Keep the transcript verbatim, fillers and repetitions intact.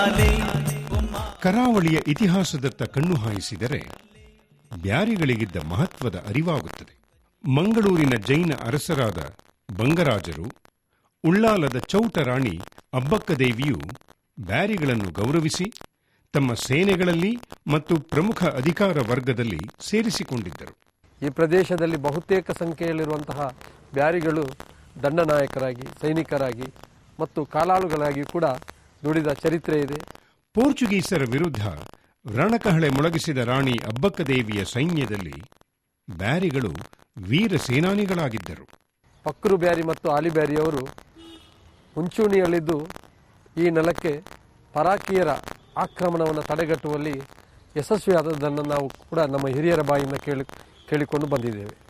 ಕರಾವಳಿಯ ಇತಿಹಾಸದತ್ತ ಕಣ್ಣು ಹಾಯಿಸಿದರೆ ಬ್ಯಾರಿಗಳಿಗಿದ್ದ ಮಹತ್ವದ ಅರಿವಾಗುತ್ತದೆ. ಮಂಗಳೂರಿನ ಜೈನ ಅರಸರಾದ ಬಂಗರಾಜರು, ಉಳ್ಳಾಲದ ಚೌಟ ರಾಣಿ ಅಬ್ಬಕ್ಕದೇವಿಯು ಬ್ಯಾರಿಗಳನ್ನು ಗೌರವಿಸಿ ತಮ್ಮ ಸೇನೆಗಳಲ್ಲಿ ಮತ್ತು ಪ್ರಮುಖ ಅಧಿಕಾರ ವರ್ಗದಲ್ಲಿ ಸೇರಿಸಿಕೊಂಡಿದ್ದರು. ಈ ಪ್ರದೇಶದಲ್ಲಿ ಬಹುತೇಕ ಸಂಖ್ಯೆಯಲ್ಲಿರುವಂತಹ ಬ್ಯಾರಿಗಳು ದಂಡನಾಯಕರಾಗಿ, ಸೈನಿಕರಾಗಿ ಮತ್ತು ಕಾಲಾಳುಗಳಾಗಿ ಕೂಡ ದುಡಿದ ಚರಿತ್ರೆ ಇದೆ. ಪೋರ್ಚುಗೀಸರ ವಿರುದ್ಧ ರಣಕಹಳೆ ಮೊಳಗಿಸಿದ ರಾಣಿ ಅಬ್ಬಕ್ಕದೇವಿಯ ಸೈನ್ಯದಲ್ಲಿ ಬ್ಯಾರಿಗಳು ವೀರ ಸೇನಾನಿಗಳಾಗಿದ್ದರು. ಪಕ್ರು ಬ್ಯಾರಿ ಮತ್ತು ಆಲಿಬ್ಯಾರಿಯವರು ಮುಂಚೂಣಿಯಲ್ಲಿದ್ದು ಈ ನೆಲಕ್ಕೆ ಪರಾಕಿಯರ ಆಕ್ರಮಣವನ್ನು ತಡೆಗಟ್ಟುವಲ್ಲಿ ಯಶಸ್ವಿಯಾದದ್ದನ್ನು ನಾವು ಕೂಡ ನಮ್ಮ ಹಿರಿಯರ ಬಾಯಿಂದ ಕೇಳಿ ಕೇಳಿಕೊಂಡು ಬಂದಿದ್ದೇವೆ.